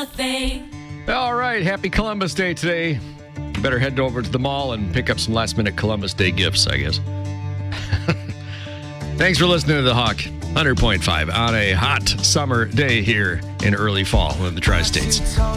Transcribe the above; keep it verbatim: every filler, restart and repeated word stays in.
a thing. All right, happy Columbus Day today. You better head over to the mall and pick up some last-minute Columbus Day gifts, I guess. Thanks for listening to The Hawk, one hundred point five on a hot summer day here in early fall in the Tri-States.